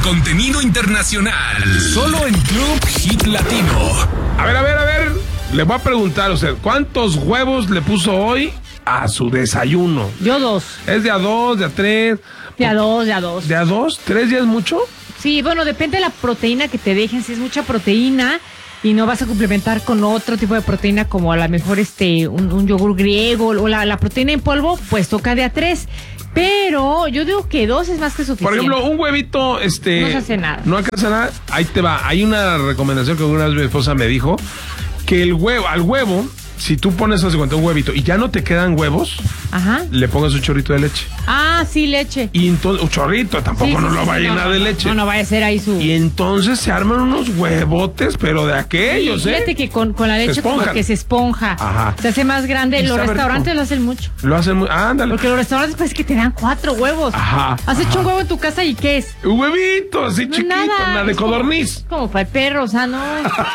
contenido internacional. Solo en Club Hit Latino. A ver. Le voy a preguntar a usted, ¿cuántos huevos le puso hoy a su desayuno? Yo 2. ¿Es de a 2, de a 3? De a 2, de a 2. ¿De a 2? ¿3 días es mucho? Sí, bueno, depende de la proteína que te dejen. Si es mucha proteína y no vas a complementar con otro tipo de proteína, como a lo mejor un yogur griego o la proteína en polvo, pues toca de a 3. Pero yo digo que 2 es más que suficiente. Por ejemplo, un huevito, no se hace nada. No alcanza nada. Ahí te va. Hay una recomendación que una vez mi esposa me dijo, que al huevo, si tú pones hace cuenta un huevito y ya no te quedan huevos, ajá, le pongas un chorrito de leche. Ah, sí, leche. Y entonces, un chorrito, tampoco no lo va a llenar de leche. No vaya a ser ahí su... Y entonces se arman unos huevotes, pero de aquellos, Fíjate que con la leche como que se esponja. Ajá. Se hace más grande. Los restaurantes rico. Lo hacen mucho. Lo hacen muy... ándale. Porque los restaurantes parece que te dan 4 huevos. Ajá. ¿Has hecho un huevo en tu casa y qué es? Un huevito, así No, chiquito, nada de codorniz. Como para el perro, o sea, no.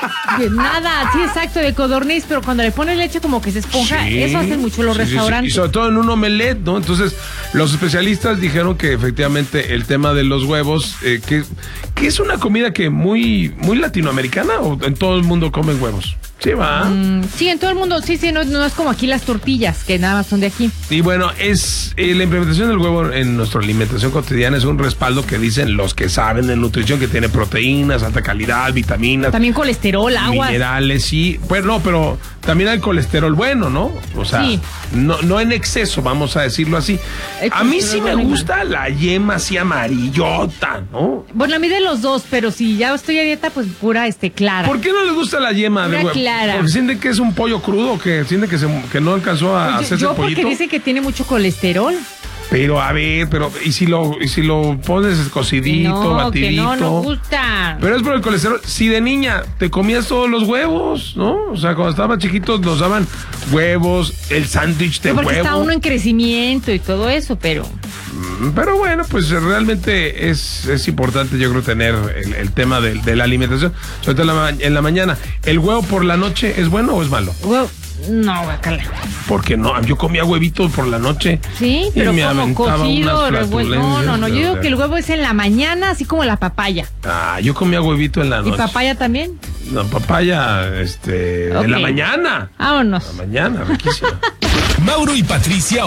Nada, sí, exacto, de codorniz, pero cuando le pones leche como que se esponja, Sí, eso hacen mucho los restaurantes. Y sobre todo en un omelette, ¿no? Entonces, los especialistas dijeron que efectivamente el tema de los huevos, que es una comida que muy latinoamericana, o en todo el mundo comen huevos. Sí, va. Sí, en todo el mundo, sí, no es como aquí las tortillas, que nada más son de aquí. Y bueno, es la implementación del huevo en nuestra alimentación cotidiana es un respaldo que dicen los que saben de nutrición, que tiene proteínas, alta calidad, vitaminas. También colesterol, agua. Minerales, sí. Pues no, pero también hay colesterol bueno, ¿no? O sea, sí. no en exceso, vamos a decirlo así. A mí sí me gusta la yema así amarillota, ¿no? Bueno, a mí de los dos, pero si ya estoy a dieta, pues pura clara. ¿Por qué no le gusta la yema de huevo? Clara. Porque sienten que es un pollo crudo, que sienten que no alcanzó a hacerse el pollito. Porque dicen que tiene mucho colesterol. Pero a ver, ¿y si lo pones cocidito, batidito? Que no gusta. Pero es por el colesterol. Si de niña te comías todos los huevos, ¿no? O sea, cuando estabas chiquitos nos daban huevos, el sándwich de huevo. Porque está uno en crecimiento y todo eso, pero bueno, pues realmente es importante, yo creo, tener el tema de la alimentación, sobre todo en la mañana. ¿El huevo por la noche es bueno o es malo? Huevo. No, guacala. Porque no, yo comía huevitos por la noche. Sí, pero como cocido, no, yo digo que el huevo es en la mañana, así como la papaya. Yo comía huevito en la noche. ¿Y papaya también? No, papaya, en la mañana. Vámonos. En la mañana, riquísima. Mauro y Patricia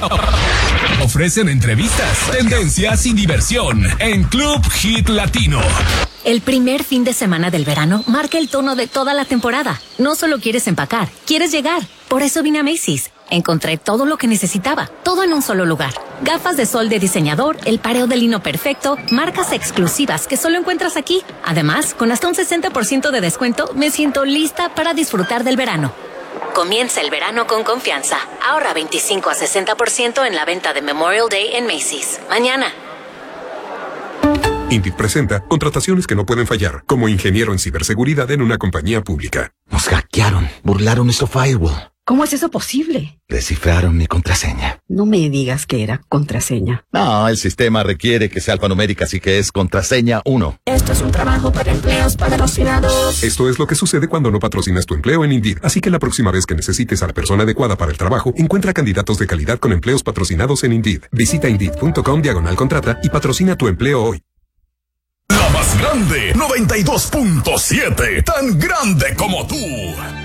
ofrecen entrevistas, tendencias y diversión en Club Hit Latino. El primer fin de semana del verano marca el tono de toda la temporada. No solo quieres empacar, quieres llegar. Por eso vine a Macy's. Encontré todo lo que necesitaba, todo en un solo lugar. Gafas de sol de diseñador, el pareo de lino perfecto, marcas exclusivas que solo encuentras aquí. Además, con hasta un 60% de descuento, me siento lista para disfrutar del verano. Comienza el verano con confianza. Ahorra 25 a 60% en la venta de Memorial Day en Macy's. Mañana. Indeed presenta contrataciones que no pueden fallar, como ingeniero en ciberseguridad en una compañía pública. Nos hackearon, burlaron nuestro firewall. ¿Cómo es eso posible? Descifraron mi contraseña. No me digas que era contraseña. No, el sistema requiere que sea alfanumérica, así que es contraseña 1. Esto es un trabajo para empleos patrocinados. Esto es lo que sucede cuando no patrocinas tu empleo en Indeed. Así que la próxima vez que necesites a la persona adecuada para el trabajo, encuentra candidatos de calidad con empleos patrocinados en Indeed. Visita Indeed.com/contrata y patrocina tu empleo hoy. La más grande, 92.7, tan grande como tú.